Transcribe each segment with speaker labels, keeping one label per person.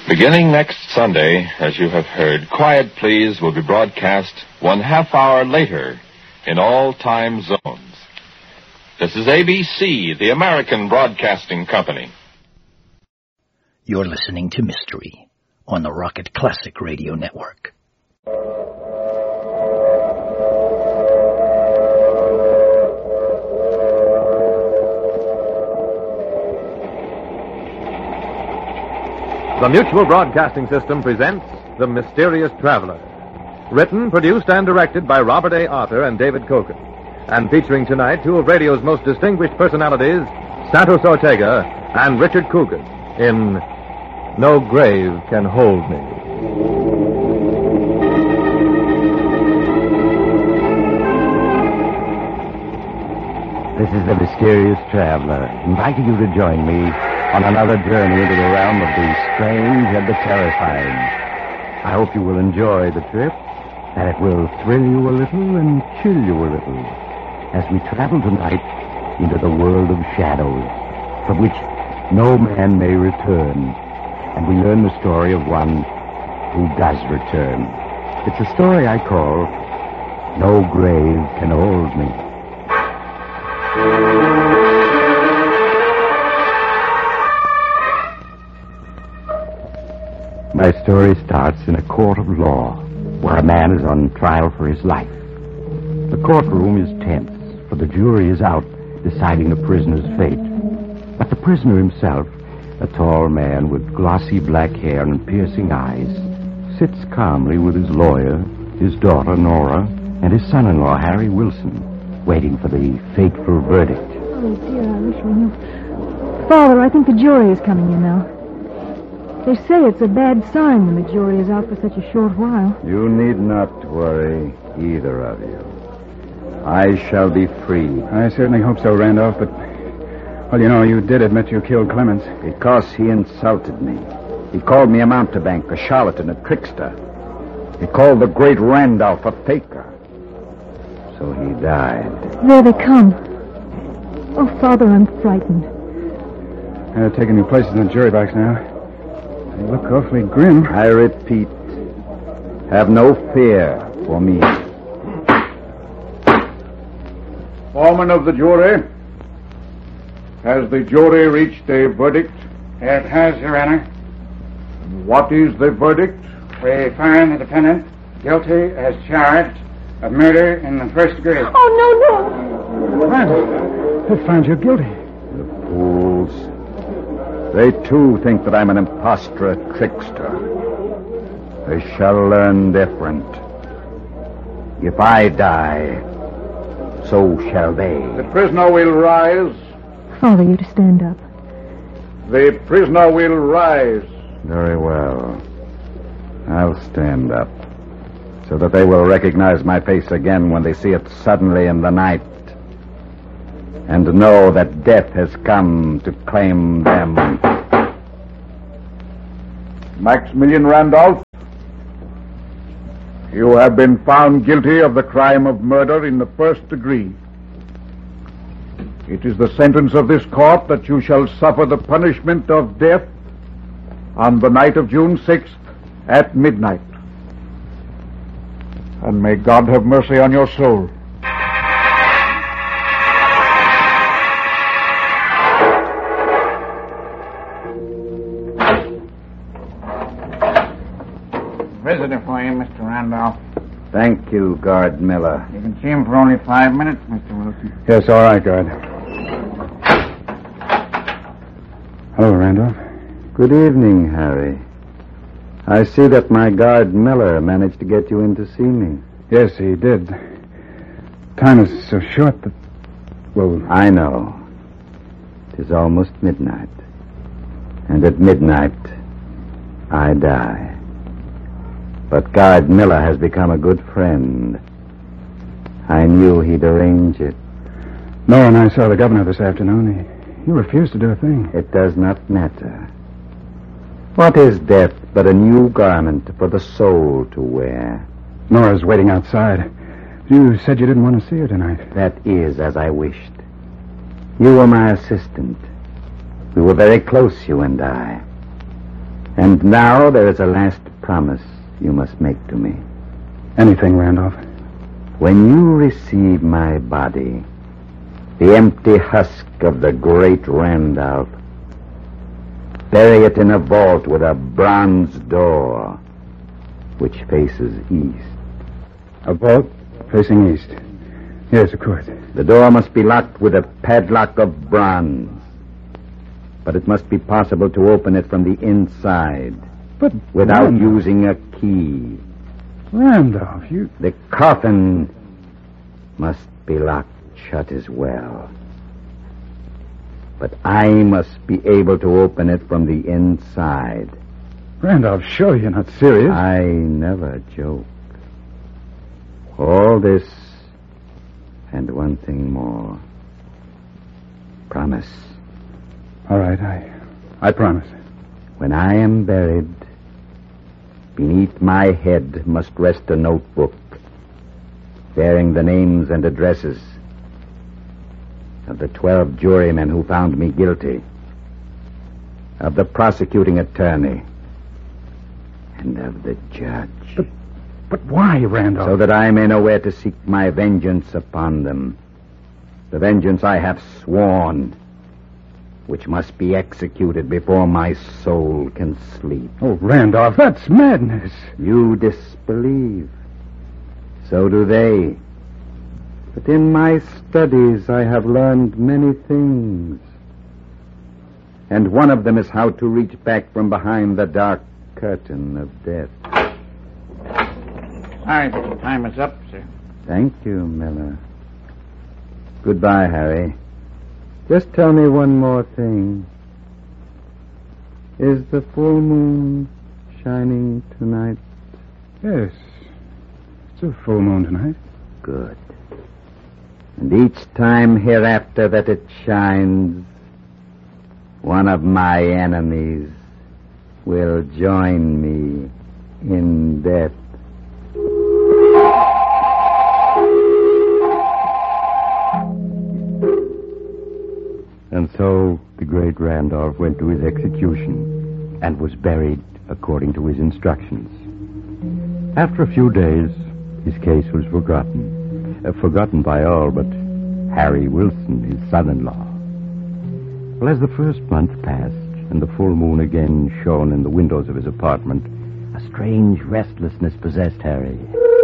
Speaker 1: Beginning next Sunday, as you have heard, Quiet Please will be broadcast 1/2 hour later in all time zones. This is ABC, the American Broadcasting Company.
Speaker 2: You're listening to Mystery on the Rocket Classic Radio Network.
Speaker 3: The Mutual Broadcasting System presents The Mysterious Traveler. Written, produced, and directed by Robert A. Arthur and David Kogan. And featuring tonight two of radio's most distinguished personalities, Santos Ortega and Richard Coogan, in No Grave Can Hold Me.
Speaker 4: This is The Mysterious Traveler, inviting you to join me on another journey into the realm of the strange and the terrifying. I hope you will enjoy the trip, that it will thrill you a little and chill you a little as we travel tonight into the world of shadows, from which no man may return, and we learn the story of one who does return. It's a story I call No Grave Can Hold Me. My story starts in a court of law, where a man is on trial for his life. The courtroom is tense, for the jury is out deciding the prisoner's fate. But the prisoner himself, a tall man with glossy black hair and piercing eyes, sits calmly with his lawyer, his daughter Nora, and his son-in-law Harry Wilson, waiting for the fateful verdict.
Speaker 5: Oh, dear, I wish we knew. Father, I think the jury is coming in now. They say it's a bad sign when the jury is out for such a short while.
Speaker 4: You need not worry, either of you. I shall be free.
Speaker 6: I certainly hope so, Randolph, but... Well, you know, you did admit you killed Clemens.
Speaker 4: Because he insulted me. He called me a mountebank, a charlatan, a trickster. He called the great Randolph a faker. So he died.
Speaker 5: There they come. Oh, Father, I'm frightened.
Speaker 6: They're taking your places in the jury box now. They look awfully grim.
Speaker 4: I repeat, have no fear for me.
Speaker 7: Foreman of the jury, has the jury reached a verdict?
Speaker 8: It has, Your Honor.
Speaker 7: What is the verdict?
Speaker 8: We find the defendant guilty as charged of murder in the first degree.
Speaker 5: Oh, no.
Speaker 6: Randolph, they found you guilty.
Speaker 4: The fools. They, too, think that I'm an impostor, a trickster. They shall learn different. If I die, so shall they.
Speaker 7: The prisoner will rise.
Speaker 5: Father, you to stand up.
Speaker 7: The prisoner will rise.
Speaker 4: Very well. I'll stand up, so that they will recognize my face again when they see it suddenly in the night, and know that death has come to claim them.
Speaker 7: Maximilian Randolph, you have been found guilty of the crime of murder in the first degree. It is the sentence of this court that you shall suffer the punishment of death on the night of June 6th at midnight. And may God have mercy on your soul.
Speaker 8: Visitor for you, Mr. Randolph.
Speaker 4: Thank you, Guard Miller.
Speaker 8: You can see him for only 5 minutes, Mr. Wilson.
Speaker 6: Yes, all right, Guard. Hello, Randolph.
Speaker 4: Good evening, Harry. I see that my guard Miller managed to get you in to see me.
Speaker 6: Yes, he did. Time is so short that... Well...
Speaker 4: I know. It is almost midnight. And at midnight, I die. But Guard Miller has become a good friend. I knew he'd arrange it.
Speaker 6: Nora and I saw the governor this afternoon. He refused to do a thing.
Speaker 4: It does not matter. What is death but a new garment for the soul to wear?
Speaker 6: Nora's waiting outside. You said you didn't want to see her tonight.
Speaker 4: That is as I wished. You were my assistant. We were very close, you and I. And now there is a last promise you must make to me.
Speaker 6: Anything, Randolph.
Speaker 4: When you receive my body, the empty husk of the great Randolph, bury it in a vault with a bronze door which faces east.
Speaker 6: A vault facing east. Yes, of course.
Speaker 4: The door must be locked with a padlock of bronze. But it must be possible to open it from the inside.
Speaker 6: But
Speaker 4: without
Speaker 6: Randolph.
Speaker 4: using a key.
Speaker 6: Randolph, you...
Speaker 4: The coffin must be locked shut as well. But I must be able to open it from the inside.
Speaker 6: Randolph, sure you're not serious.
Speaker 4: I never joke. All this and one thing more. Promise.
Speaker 6: All right, I promise.
Speaker 4: When I am buried, beneath my head must rest a notebook bearing the names and addresses of the 12 jurymen who found me guilty, of the prosecuting attorney, and of the judge.
Speaker 6: But why, Randolph?
Speaker 4: So that I may know where to seek my vengeance upon them. The vengeance I have sworn, which must be executed before my soul can sleep.
Speaker 6: Oh, Randolph, that's madness.
Speaker 4: You disbelieve. So do they. But in my studies I have learned many things. And one of them is how to reach back from behind the dark curtain of death.
Speaker 8: All right, time is up, sir.
Speaker 4: Thank you, Miller. Goodbye, Harry. Just tell me one more thing. Is the full moon shining tonight?
Speaker 6: Yes. It's a full moon tonight.
Speaker 4: Good. And each time hereafter that it shines, one of my enemies will join me in death. And so the great Randolph went to his execution and was buried according to his instructions. After a few days, his case was forgotten. Forgotten by all but Harry Wilson, his son-in-law. Well, as the first month passed and the full moon again shone in the windows of his apartment, a strange restlessness possessed Harry.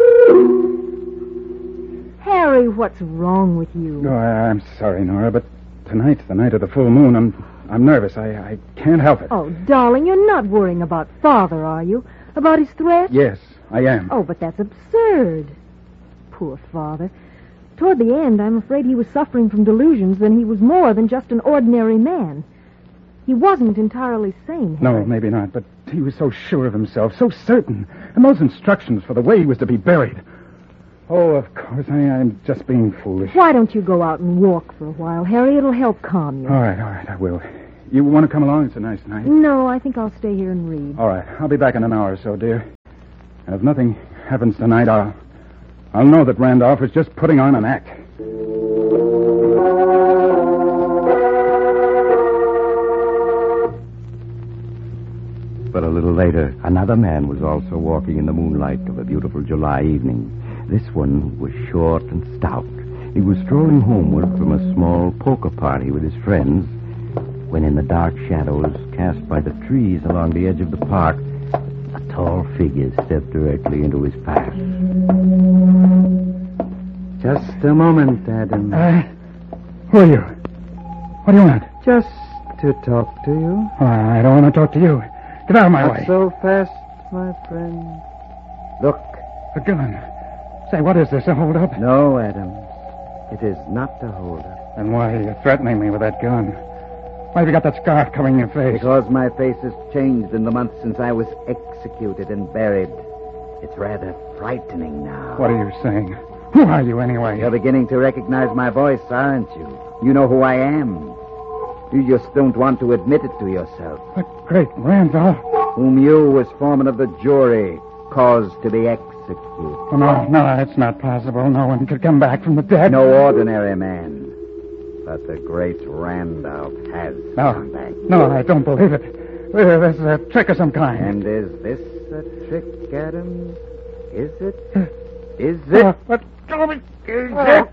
Speaker 5: Harry, what's wrong with you?
Speaker 6: Oh, I'm sorry, Nora, but tonight's the night of the full moon. I'm nervous. I can't help it.
Speaker 5: Oh, darling, you're not worrying about Father, are you? About his threat?
Speaker 6: Yes, I am.
Speaker 5: Oh, but that's absurd. Poor Father. Toward the end, I'm afraid he was suffering from delusions, and he was more than just an ordinary man. He wasn't entirely sane, Harry.
Speaker 6: No, maybe not, but he was so sure of himself, so certain. And those instructions for the way he was to be buried. Oh, of course, I'm just being foolish.
Speaker 5: Why don't you go out and walk for a while, Harry? It'll help calm you.
Speaker 6: All right, I will. You want to come along? It's a nice night.
Speaker 5: No, I think I'll stay here and read.
Speaker 6: All right, I'll be back in an hour or so, dear. And if nothing happens tonight, I'll know that Randolph was just putting on an act.
Speaker 4: But a little later, another man was also walking in the moonlight of a beautiful July evening. This one was short and stout. He was strolling homeward from a small poker party with his friends when in the dark shadows cast by the trees along the edge of the park, a tall figure stepped directly into his path. Just a moment, Adam.
Speaker 6: Who are you? What do you want?
Speaker 4: Just to talk to you.
Speaker 6: Oh, I don't want to talk to you. Get out of my way.
Speaker 4: Not so fast, my friend. Look.
Speaker 6: A gun. Say, what is this, a hold-up?
Speaker 4: No, Adams. It is not a hold-up.
Speaker 6: Then why are you threatening me with that gun? Why have you got that scarf covering your face?
Speaker 4: Because my face has changed in the months since I was executed and buried. It's rather frightening now.
Speaker 6: What are you saying? Who are you, anyway?
Speaker 4: You're beginning to recognize my voice, aren't you? You know who I am. You just don't want to admit it to yourself.
Speaker 6: The great Randolph.
Speaker 4: Whom you, as foreman of the jury, caused to be executed.
Speaker 6: Oh, no, it's not possible. No one could come back from the dead.
Speaker 4: No ordinary man. But the great Randolph has come back.
Speaker 6: No, I don't believe it. There's a trick of some kind.
Speaker 4: And is this a trick, Adams? Is it? Is it?
Speaker 6: Let go of me. Is it?